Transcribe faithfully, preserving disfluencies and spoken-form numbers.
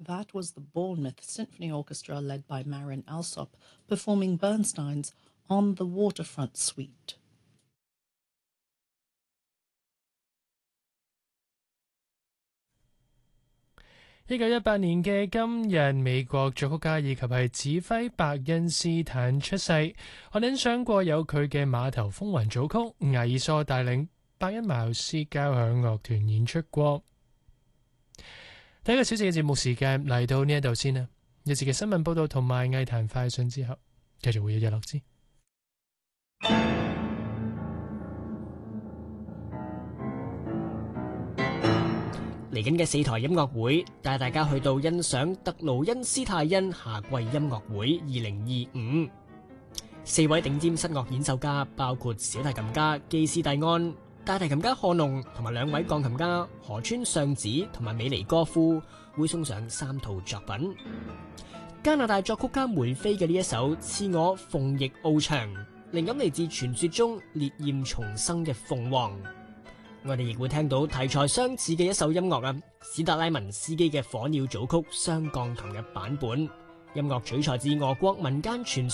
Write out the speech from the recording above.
That was the Bournemouth Symphony Orchestra led by Marin Alsop performing Bernstein's On the Waterfront Suite. 一九一八年嘅今日，美國作曲家以及係指揮伯恩斯坦出世。我哋欣賞過有佢嘅《碼頭風雲》組曲，藝疏帶領伯恩茅斯交響樂團演出過。第一個小時嘅節目時間嚟到呢一度先啦，一節嘅新聞報道同埋藝壇快訊之後，繼續會有日落之。 嚟緊嘅四台音樂會，帶大家去到欣賞特勞恩斯泰恩夏季音樂會二零二五。四位頂尖室樂演奏家，包括小提琴家基斯蒂安、大提琴家賀農同埋兩位鋼琴家河川尚子同埋美尼哥夫，會送上三套作品。加拿大作曲家梅菲嘅呢一首《賜我鳳翼翱翔》，靈感嚟自傳說中烈焰重生嘅鳳凰。我哋亦會聽到題材相似嘅一首音樂啊，史特拉文斯基嘅火鳥組曲雙鋼琴嘅版本。音樂取材自俄國民間傳